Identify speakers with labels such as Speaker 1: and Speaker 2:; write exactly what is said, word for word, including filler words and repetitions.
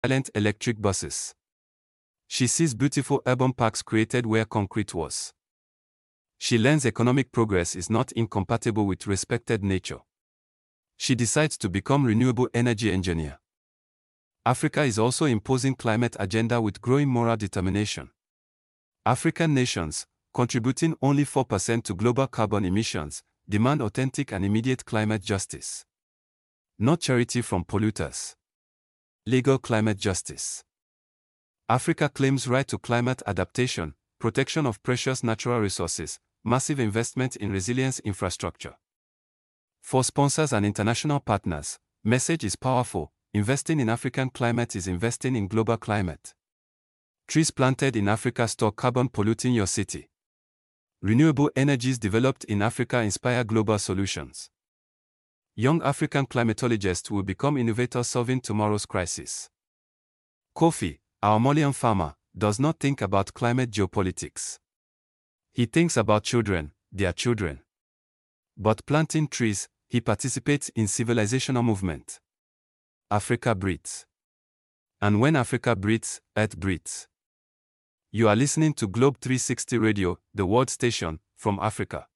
Speaker 1: silent electric buses. She sees beautiful urban parks created where concrete was. She learns economic progress is not incompatible with respected nature. She decides to become renewable energy engineer. Africa is also imposing climate agenda with growing moral determination. African nations, contributing only four percent to global carbon emissions, demand authentic and immediate climate justice. Not charity from polluters. Legal climate justice. Africa claims right to climate adaptation, protection of precious natural resources, massive investment in resilience infrastructure. For sponsors and international partners, message is powerful: investing in African climate is investing in global climate. Trees planted in Africa stop carbon polluting your city. Renewable energies developed in Africa inspire global solutions. Young African climatologists will become innovators solving tomorrow's crisis. Kofi, our Malian farmer, does not think about climate geopolitics. He thinks about children, their children. But planting trees, he participates in civilizational movement. Africa breathes. And when Africa breathes, Earth breathes. You are listening to Globe three sixty Radio, the world station, from Africa.